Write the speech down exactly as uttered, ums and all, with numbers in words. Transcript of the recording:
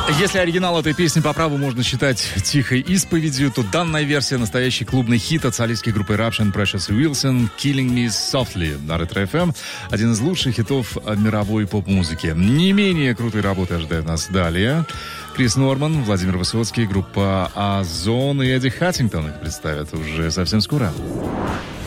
Если оригинал этой песни по праву можно считать тихой исповедью, то данная версия — настоящий клубный хит от солистки группы Eruption Precious Wilson «Killing Me Softly» на Ретро эф эм. Один из лучших хитов мировой поп-музыки. Не менее крутые работы ожидают нас далее. Крис Норман, Владимир Высоцкий, группа Озон и Эдди Хаттингтон их представят уже совсем скоро.